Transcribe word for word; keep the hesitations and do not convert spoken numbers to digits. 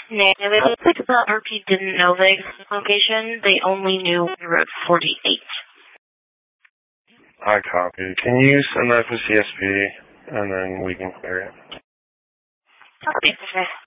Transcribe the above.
Negative. It looks like the R P didn't know the exact location. They only knew Route forty-eight. I copy. Can you send that to C S P, and then we can clear it? Copy.